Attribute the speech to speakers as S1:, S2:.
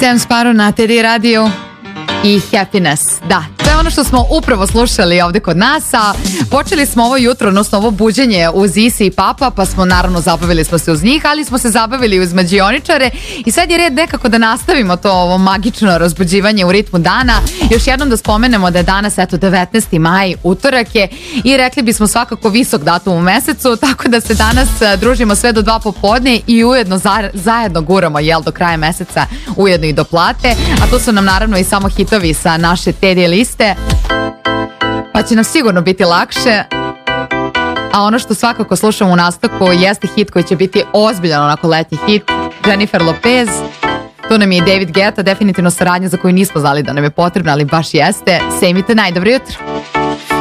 S1: Sam Sparrow na TD Radio i Happiness. Da, to je ono što smo upravo slušali ovde kod nas, a počeli smo ovo jutro, odnosno ovo buđenje uz Isi i Papa, pa smo naravno zabavili smo se uz njih, ali smo se zabavili uz mađioničare i sad je red nekako da nastavimo to ovo magično razbuđivanje u ritmu dana. Još jednom da spomenemo da je danas, eto, 19. maj, utorak je i rekli bismo svakako visok datum u mesecu, tako da se danas družimo sve do 2 popodne i ujedno zajedno guramo, jel, do kraja meseca, ujedno i do plate, a to su nam naravno i samo hitovi sa naše TD liste, pa će nam sigurno biti lakše. A ono što svakako slušamo u nastavku jeste hit koji će biti ozbiljan onako letnji hit, Jennifer Lopez. Tu nam je i David Guetta, definitivno saradnja za koju nismo znali da nam je potrebna, ali baš jeste. Same it tonight, dobro jutro.